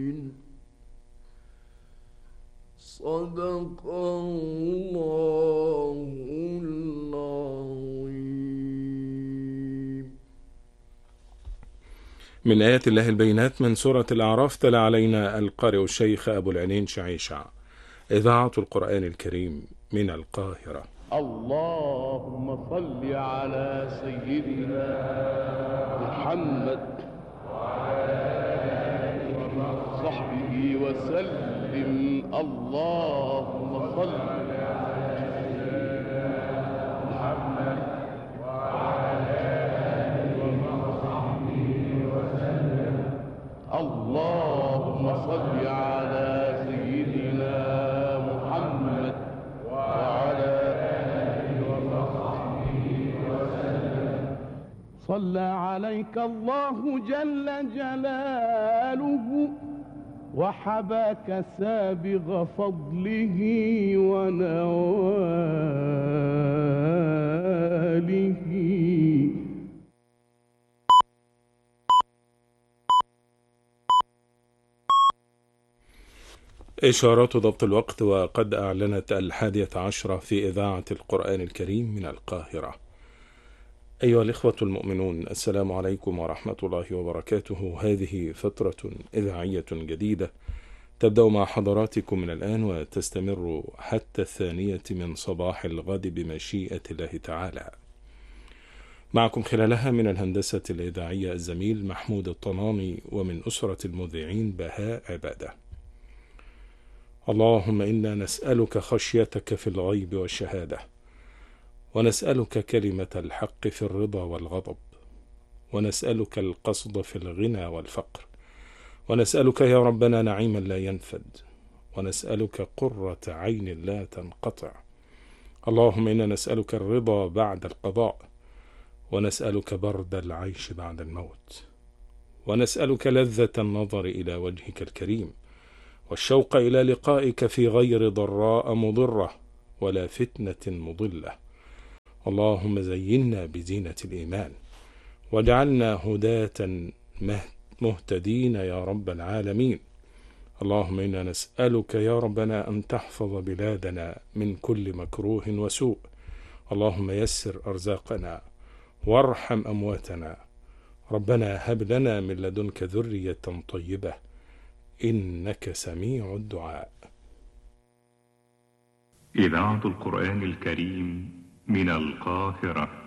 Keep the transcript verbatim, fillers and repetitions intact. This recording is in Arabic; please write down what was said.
صدق الله العظيم. من آيات الله البينات من سورة الأعراف، تلا علينا القارئ الشيخ أبو العينين شعيشع. إذاعة القرآن الكريم من القاهرة. اللهم صل على سيدنا محمد وصحبه وسلم. اللهم صل اللهم صل على سيدنا محمد وعلى آله وصحبه وسلم. صلى عليك الله جل جلاله وحباك سابغ فضله ونواله. إشارات ضبط الوقت، وقد أعلنت الحادية عشرة في إذاعة القرآن الكريم من القاهرة. أيها الإخوة المؤمنون، السلام عليكم ورحمة الله وبركاته. هذه فترة إذاعية جديدة تبدأ مع حضراتكم من الآن وتستمر حتى الثانية من صباح الغد بمشيئة الله تعالى. معكم خلالها من الهندسة الإذاعية الزميل محمود الطناني، ومن أسرة المذيعين بهاء عبادة. اللهم إنا نسألك خشيتك في الغيب والشهادة، ونسألك كلمة الحق في الرضا والغضب، ونسألك القصد في الغنى والفقر، ونسألك يا ربنا نعيما لا ينفد، ونسألك قرة عين لا تنقطع. اللهم إنا نسألك الرضا بعد القضاء، ونسألك برد العيش بعد الموت، ونسألك لذة النظر إلى وجهك الكريم، والشوق إلى لقائك في غير ضراء مضرة ولا فتنة مضلة. اللهم زينا بزينة الإيمان، واجعلنا هداة مهتدين يا رب العالمين. اللهم إنا نسألك يا ربنا أن تحفظ بلادنا من كل مكروه وسوء. اللهم يسر أرزاقنا وارحم أمواتنا. ربنا هب لنا من لدنك ذرية طيبة إنك سميع الدعاء. إذاعة القرآن الكريم من القاهرة.